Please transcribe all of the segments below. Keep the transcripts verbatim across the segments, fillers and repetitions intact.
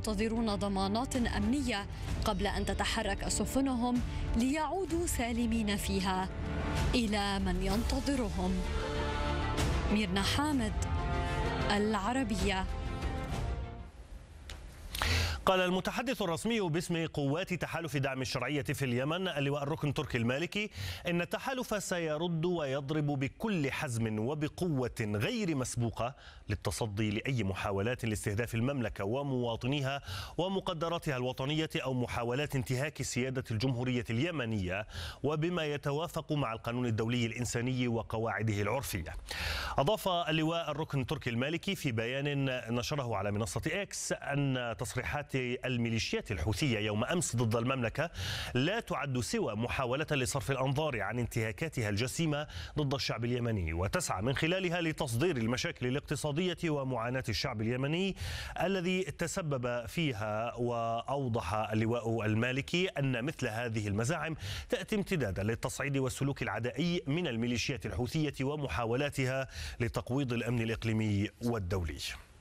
ينتظرون ضمانات أمنية قبل أن تتحرك سفنهم ليعودوا سالمين فيها إلى من ينتظرهم. ميرنا حامد، العربية. قال المتحدث الرسمي باسم قوات تحالف دعم الشرعية في اليمن اللواء الركن تركي المالكي إن التحالف سيرد ويضرب بكل حزم وبقوة غير مسبوقة للتصدي لأي محاولات لاستهداف المملكة ومواطنيها ومقدراتها الوطنية أو محاولات انتهاك سيادة الجمهورية اليمنية وبما يتوافق مع القانون الدولي الإنساني وقواعده العرفية. أضاف اللواء الركن تركي المالكي في بيان نشره على منصة إكس أن تصريحات الميليشيات الحوثية يوم أمس ضد المملكة لا تعد سوى محاولة لصرف الأنظار عن انتهاكاتها الجسيمة ضد الشعب اليمني، وتسعى من خلالها لتصدير المشاكل الاقتصادية ومعاناة الشعب اليمني الذي تسبب فيها. وأوضح اللواء المالكي أن مثل هذه المزاعم تأتي امتدادا للتصعيد والسلوك العدائي من الميليشيات الحوثية ومحاولاتها لتقويض الأمن الإقليمي والدولي.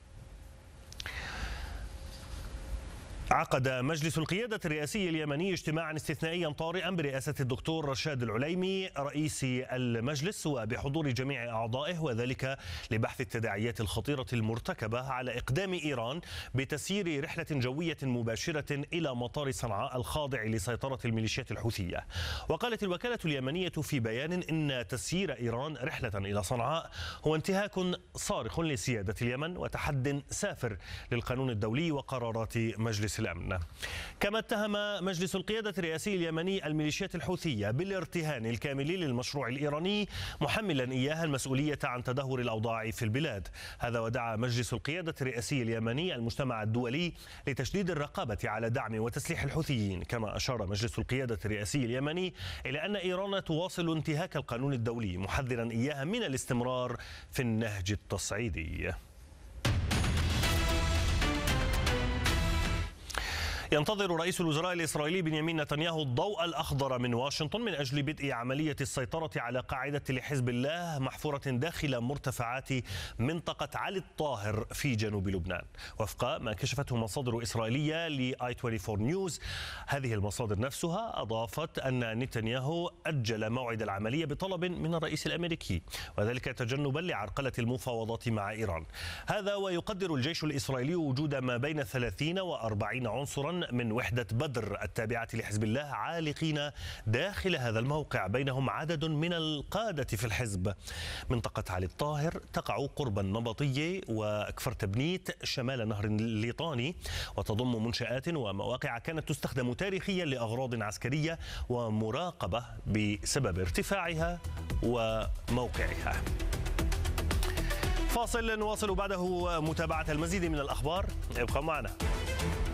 عقد مجلس القيادة الرئاسي اليمني اجتماعا استثنائيا طارئا برئاسة الدكتور رشاد العليمي رئيس المجلس وبحضور جميع أعضائه، وذلك لبحث التداعيات الخطيرة المرتكبة على إقدام إيران بتسيير رحلة جوية مباشرة إلى مطار صنعاء الخاضع لسيطرة الميليشيات الحوثية. وقالت الوكالة اليمنية في بيان إن تسيير إيران رحلة إلى صنعاء هو انتهاك صارخ لسيادة اليمن وتحد سافر للقانون الدولي وقرارات مجلس الأمن. كما اتهم مجلس القيادة الرئاسي اليمني الميليشيات الحوثية بالارتهان الكامل للمشروع الإيراني، محملا إياها المسؤولية عن تدهور الأوضاع في البلاد. هذا ودعا مجلس القيادة الرئاسي اليمني المجتمع الدولي لتشديد الرقابة على دعم وتسليح الحوثيين. كما أشار مجلس القيادة الرئاسي اليمني إلى أن إيران تواصل انتهاك القانون الدولي، محذرا إياها من الاستمرار في النهج التصعيدي. ينتظر رئيس الوزراء الإسرائيلي بنيامين نتنياهو الضوء الأخضر من واشنطن من أجل بدء عملية السيطرة على قاعدة لحزب الله محفورة داخل مرتفعات منطقة علي الطاهر في جنوب لبنان، وفق ما كشفته مصادر إسرائيلية ل آي أربعة وعشرين نيوز. هذه المصادر نفسها أضافت أن نتنياهو أجل موعد العملية بطلب من الرئيس الأمريكي، وذلك تجنبا لعرقلة المفاوضات مع إيران. هذا ويقدر الجيش الإسرائيلي وجود ما بين ثلاثين وأربعين عنصرا من وحدة بدر التابعة لحزب الله عالقين داخل هذا الموقع، بينهم عدد من القادة في الحزب. منطقة علي الطاهر تقع قرب النبطية وكفر تبنيت شمال نهر الليطاني، وتضم منشآت ومواقع كانت تستخدم تاريخيا لأغراض عسكرية ومراقبة بسبب ارتفاعها وموقعها. فاصل نواصل بعده متابعة المزيد من الأخبار، ابقوا معنا.